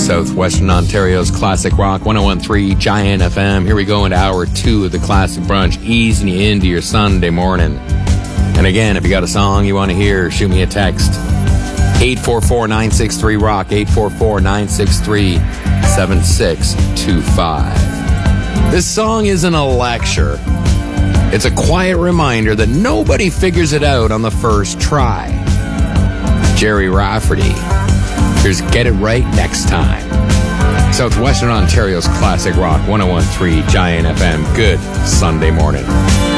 Southwestern Ontario's Classic Rock 101.3 Giant FM. Here we go into hour 2 of the Classic Brunch, easing you into your Sunday morning. And again, if you got a song you want to hear, shoot me a text. 844-963-ROCK, 844-963-7625. This song isn't a lecture. It's a quiet reminder that nobody figures it out on the first try. Jerry Rafferty. Here's Get It Right Next Time. Southwestern Ontario's Classic Rock 101.3 Giant FM. Good Sunday morning.